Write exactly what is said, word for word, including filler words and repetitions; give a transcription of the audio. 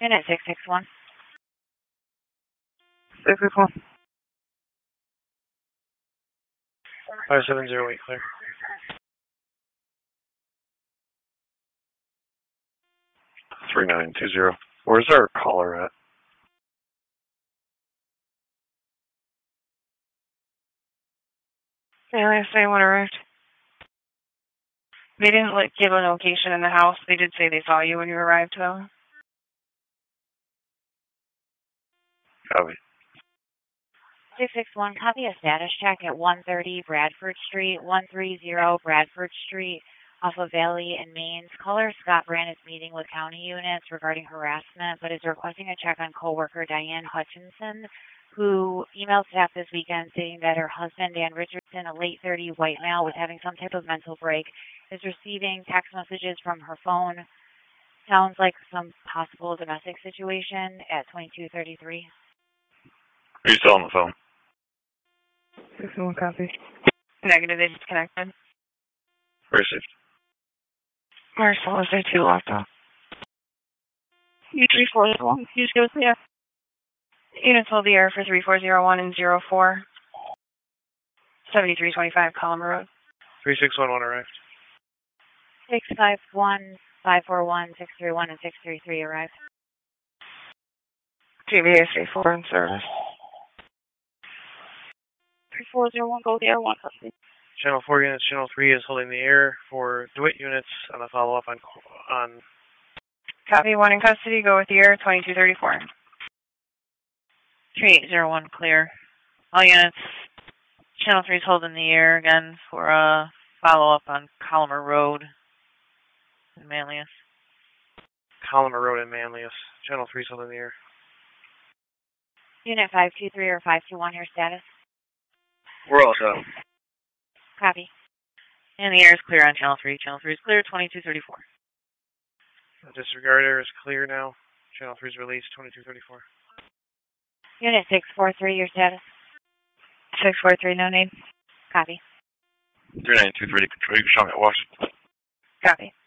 Unit six six one. six six one. five seven zero eight, clear. three nine two zero. Where's our caller at? Yeah, they say when arrived. They didn't like, give a location in the house. They did say they saw you when you arrived, though. Copy. six six one, copy a status check at one thirty Bradford Street, one thirty Bradford Street, off of Valley and Mains. Caller Scott Brand is meeting with county units regarding harassment, but is requesting a check on coworker Diane Hutchinson, who emailed staff this weekend stating that her husband, Dan Richardson, a late thirty white male with having some type of mental break, is receiving text messages from her phone. Sounds like some possible domestic situation at twenty-two thirty-three. Are you still on the phone? six one copy. Negative, they disconnected. Received. Marcel, is there two locked off? U three four zero one. You just go to the air. Units hold the air for three four zero one and zero four. seventy-three twenty-five Column Road. three six one one arrived. six five one, five four one, six three one, and six three three arrived. T V A C four in service. three four zero one, go to the air, one copy. Channel four units, Channel three is holding the air for DeWitt units on a follow-up on... on Copy, one in custody, go with the air, twenty-two thirty-four. three eight zero one, clear. All units, Channel three is holding the air again for a follow-up on Collimer Road in Manlius. Collimer Road in Manlius. Channel three is holding the air. Unit five two three or five two one, your status? We're all set. Copy. And the air is clear on Channel three. Channel three is clear, twenty-two thirty-four. The disregard air is clear now. Channel three is released, twenty-two thirty-four. Unit six four three, your status? six four three, no need. Copy. three nine two three, control, you can show me at Washington. Copy.